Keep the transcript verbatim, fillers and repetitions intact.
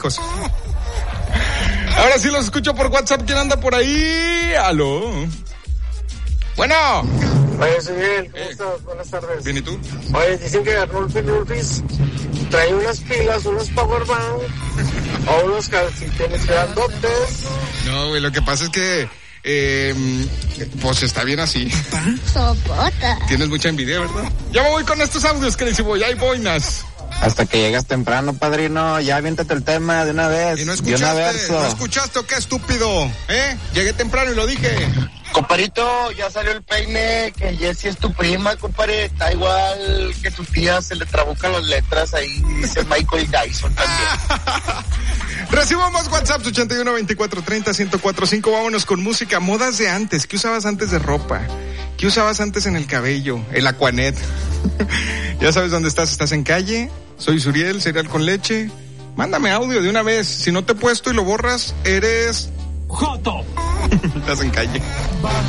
cosa. Ahora sí los escucho por WhatsApp. ¿Quién anda por ahí? Aló. Bueno. Oye, soy Miguel, ¿cómo eh. estás? Buenas tardes. Bien, ¿y tú? Oye, dicen que Rulfi Rulfis trae unas pilas, unos powerbank o unos calcetines grandotes. No, güey, lo que pasa es que eh, pues está bien así. Sopota. Tienes mucha envidia, ¿verdad? Ya me voy con estos audios, que les voy, hay boinas. Hasta que llegas temprano, padrino, ya aviéntate el tema de una vez. ¿Y no escuchaste? ¿No escuchaste o qué, estúpido? ¿Eh? Llegué temprano y lo dije. Comparito, ya salió el peine, que Jessie es tu prima, compadre, está igual que tu tía, se le trabucan las letras, ahí dice Michael Jackson también. Recibo más WhatsApp, ochenta y uno, veinticuatro, treinta, ciento cuatro cinco, vámonos con música, modas de antes, ¿qué usabas antes de ropa? ¿Qué usabas antes en el cabello? El Aquanet. Ya sabes dónde estás, estás en calle, soy Suriel, cereal con leche, mándame audio de una vez, si no te he puesto y lo borras, eres... Joto. Estás en calle.